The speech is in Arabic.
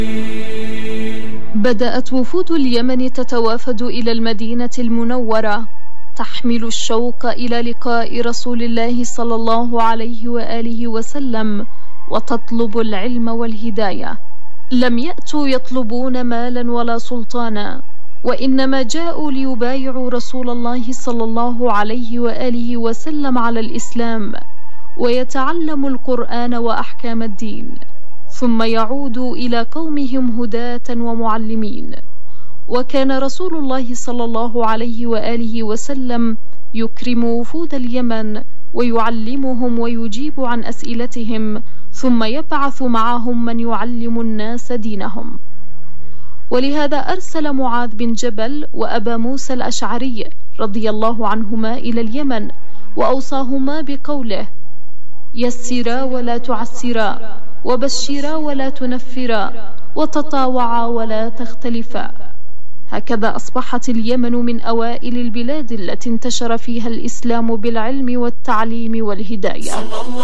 بدأت وفود اليمن تتوافد إلى المدينة المنورة تحمل الشوق إلى لقاء رسول الله صلى الله عليه وآله وسلم وتطلب العلم والهداية. لم يأتوا يطلبون مالا ولا سلطانا، وإنما جاءوا ليبايعوا رسول الله صلى الله عليه وآله وسلم على الإسلام ويتعلموا القرآن وأحكام الدين، ثم يعودوا إلى قومهم هداة ومعلمين. وكان رسول الله صلى الله عليه وآله وسلم يكرم وفود اليمن ويعلمهم ويجيب عن أسئلتهم، ثم يبعث معهم من يعلم الناس دينهم. ولهذا أرسل معاذ بن جبل وأبا موسى الأشعري رضي الله عنهما إلى اليمن، وأوصاهما بقوله: يسرا ولا تعسرا، وبشرا ولا تنفرا، وتطاوعا ولا تختلفا. هكذا أصبحت اليمن من أوائل البلاد التي انتشر فيها الإسلام بالعلم والتعليم والهداية.